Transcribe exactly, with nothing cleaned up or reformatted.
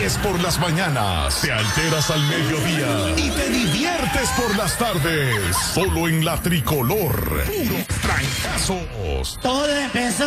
ríes por las mañanas, te alteras al mediodía y te diviertes por las tardes. Solo en la Tricolor. Puros trancazos. Todo empezó